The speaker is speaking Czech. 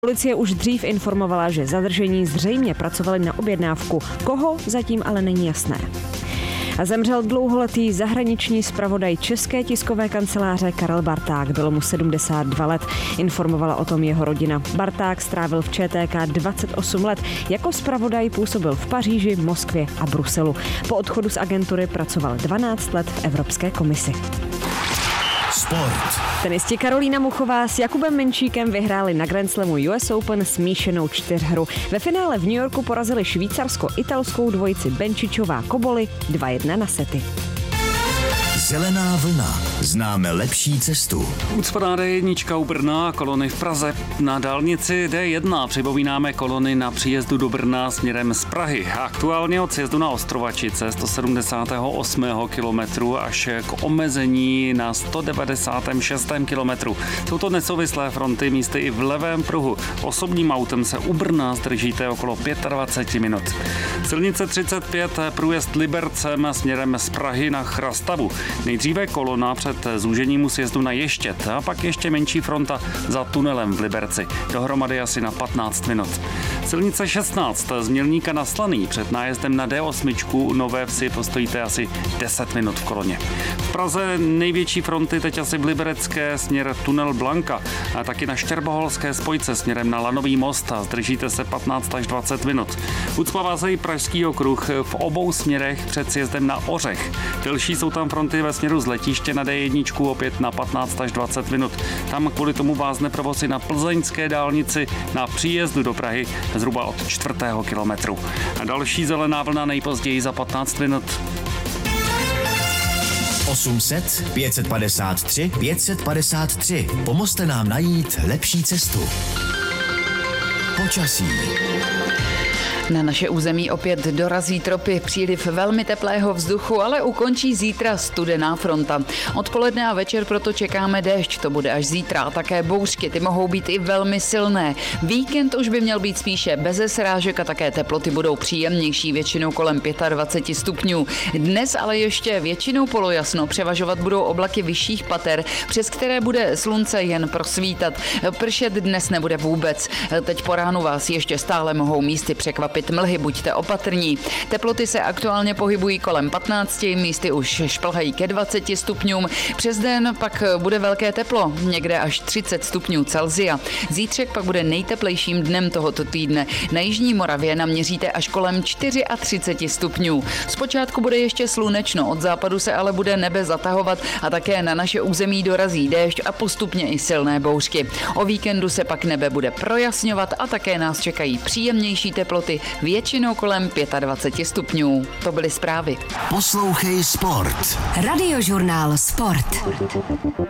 Policie už dřív informovala, že zadržení zřejmě pracovali na objednávku. Koho zatím ale není jasné. A zemřel dlouholetý zahraniční zpravodaj České tiskové kanceláře Karel Barták. Bylo mu 72 let. Informovala o tom jeho rodina. Barták strávil v ČTK 28 let. Jako zpravodaj působil v Paříži, Moskvě a Bruselu. Po odchodu z agentury pracoval 12 let v Evropské komisi. Sport. Tenisti Karolína Muchová s Jakubem Menčíkem vyhráli na Grand Slamu US Open smíšenou čtyřhru. Ve finále v New Yorku porazili švýcarsko-italskou dvojici Benčičová-Koboli 2-1 na sety. Zelená vlna. Známe lepší cestu. Ucpaná D1 u Brna a kolony v Praze. Na dálnici D1 připomínáme kolony na příjezdu do Brna směrem z Prahy. Aktuálně od sjezdu na Ostrovačice 178. kilometru až k omezení na 196. kilometru. Jsou to nesouvislé fronty, místy i v levém pruhu. Osobním autem se u Brna zdržíte okolo 25 minut. Silnice 35 průjezd Libercem směrem z Prahy na Chrastavu. Nejdříve kolona před zúžením sjezdu na Ještěd a pak ještě menší fronta za tunelem v Liberci. Dohromady asi na 15 minut. Silnice 16 z Mělníka na Slaný před nájezdem na D8 u Nové Vsi postojíte asi 10 minut v koloně. V Praze největší fronty teď asi v Liberecké směr tunel Blanka a taky na Štěrboholské spojce směrem na Lanový most a zdržíte se 15 až 20 minut. Ucpává se i Pražský okruh v obou směrech před sjezdem na Ořech. Delší jsou tam fronty ve směru z letiště na D1 opět na 15 až 20 minut. Tam kvůli tomu vázne provoz na plzeňské dálnici na příjezdu do Prahy zhruba od 4. kilometru. A další zelená vlna nejpozději za 15 minut. 800 553 553. Pomozte nám najít lepší cestu. Počasí. Na naše území opět dorazí tropy, příliv velmi teplého vzduchu, ale ukončí zítra studená fronta. Odpoledne a večer proto čekáme déšť, to bude až zítra, a také bouřky, ty mohou být i velmi silné. Víkend už by měl být spíše beze srážek a také teploty budou příjemnější, většinou kolem 25 stupňů. Dnes ale ještě většinou polojasno, převažovat budou oblaky vyšších pater, přes které bude slunce jen prosvítat. Pršet dnes nebude vůbec. Teď po ránu vás ještě stále mohou místy překvapit mlhy, buďte opatrní. Teploty se aktuálně pohybují kolem 15, místy už šplhají ke 20 stupňům. Přes den pak bude velké teplo, někde až 30 stupňů Celsia. Zítřek pak bude nejteplejším dnem tohoto týdne. Na jižní Moravě naměříte až kolem 34 stupňů. Zpočátku bude ještě slunečno, od západu se ale bude nebe zatahovat a také na naše území dorazí déšť a postupně i silné bouřky. O víkendu se pak nebe bude projasňovat a také nás čekají příjemnější teploty, většinou kolem 25 stupňů. To byly zprávy. Poslouchej Sport. Radiožurnál Sport.